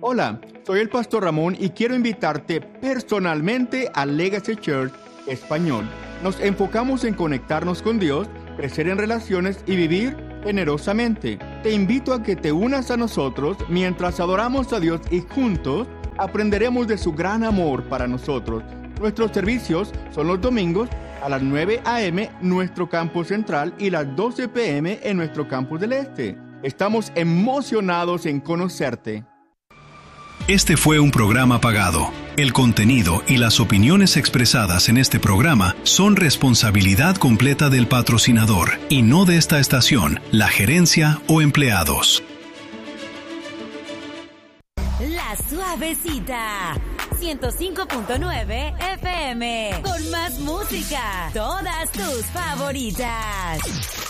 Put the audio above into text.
Hola, soy el Pastor Ramón y quiero invitarte personalmente a Legacy Church Español. Nos enfocamos en conectarnos con Dios, crecer en relaciones y vivir generosamente. Te invito a que te unas a nosotros mientras adoramos a Dios y juntos aprenderemos de su gran amor para nosotros. Nuestros servicios son los domingos a las 9 a.m. nuestro campus central y las 12 p.m. en nuestro campus del este. Estamos emocionados en conocerte. Este fue un programa pagado. El contenido y las opiniones expresadas en este programa son responsabilidad completa del patrocinador y no de esta estación, la gerencia o empleados. La Suavecita 105.9 FM con más música, todas tus favoritas.